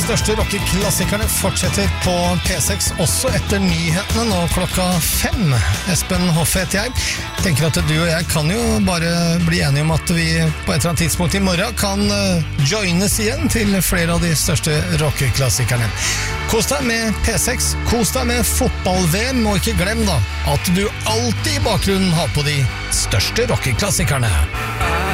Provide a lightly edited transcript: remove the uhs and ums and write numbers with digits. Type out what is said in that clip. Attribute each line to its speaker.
Speaker 1: største rockeklassikerne fortsetter på P6 også etter nyhetene nå 5:00. Espen Hoffe heter jeg. Tenker at du og jeg kan jo bare bli enige om at vi på et eller annet tidspunkt i morgen kan joines igjen til flere av de største rockeklassikerne. Kos deg med P6, kos deg med fotball-VM, og ikke glem da at du alltid i bakgrunnen har på de største rockeklassikerne.